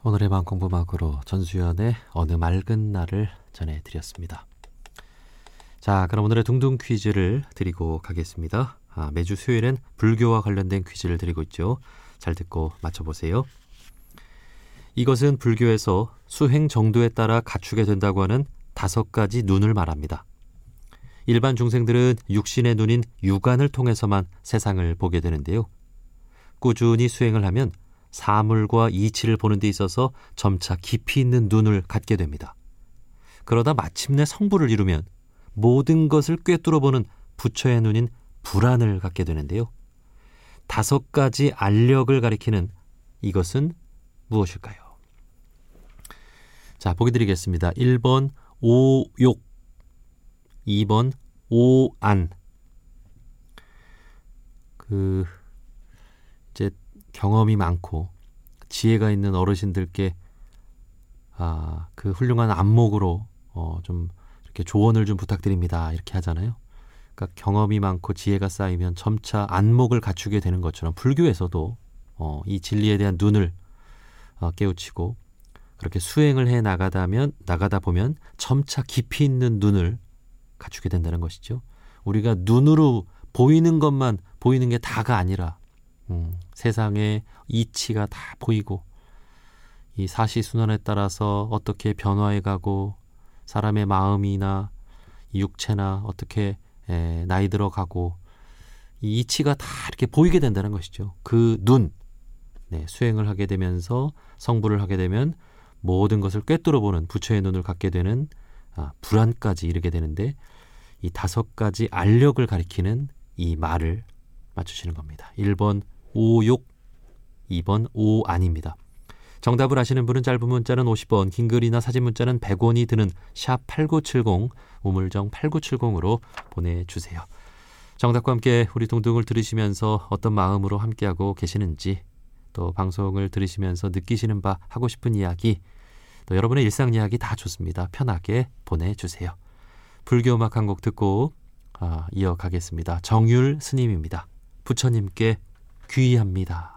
오늘의 마음공부막으로 전수연의 어느 맑은 날을 전해드렸습니다. 자, 그럼 오늘의 둥둥 퀴즈를 드리고 가겠습니다. 매주 수요일엔 불교와 관련된 퀴즈를 드리고 있죠. 잘 듣고 맞춰보세요. 이것은 불교에서 수행 정도에 따라 갖추게 된다고 하는 5가지 눈을 말합니다. 일반 중생들은 육신의 눈인 육안을 통해서만 세상을 보게 되는데요. 꾸준히 수행을 하면 사물과 이치를 보는 데 있어서 점차 깊이 있는 눈을 갖게 됩니다. 그러다 마침내 성불을 이루면 모든 것을 꿰뚫어보는 부처의 눈인 불안을 갖게 되는데요. 5가지 알력을 가리키는 이것은 무엇일까요? 자, 보기 드리겠습니다. 1번 오욕, 2번 오안. 이제 경험이 많고 지혜가 있는 어르신들께 그 훌륭한 안목으로 좀 이렇게 조언을 좀 부탁드립니다. 이렇게 하잖아요. 그러니까 경험이 많고 지혜가 쌓이면 점차 안목을 갖추게 되는 것처럼 불교에서도 이 진리에 대한 눈을 깨우치고 그렇게 수행을 해 나가다 보면 점차 깊이 있는 눈을 갖추게 된다는 것이죠. 우리가 눈으로 보이는 것만 보이는 게 다가 아니라 세상의 이치가 다 보이고 이 사시순환에 따라서 어떻게 변화해 가고 사람의 마음이나 육체나 어떻게 나이 들어가고 이 이치가 다 이렇게 보이게 된다는 것이죠. 그 눈, 수행을 하게 되면서 성불을 하게 되면 모든 것을 꿰뚫어보는 부처의 눈을 갖게 되는 불안까지 이르게 되는데 이 5가지 알력을 가리키는 이 말을 맞추시는 겁니다. 1번 오욕, 2번 오안입니다. 정답을 아시는 분은 짧은 문자는 50원, 긴 글이나 사진 문자는 100원이 드는 샵8970, 우물정 8970으로 보내주세요. 정답과 함께 우리 동동을 들으시면서 어떤 마음으로 함께하고 계시는지, 또 방송을 들으시면서 느끼시는 바, 하고 싶은 이야기, 또 여러분의 일상 이야기 다 좋습니다. 편하게 보내주세요. 불교 음악 한 곡 듣고 이어가겠습니다. 정율 스님입니다. 부처님께 귀의합니다.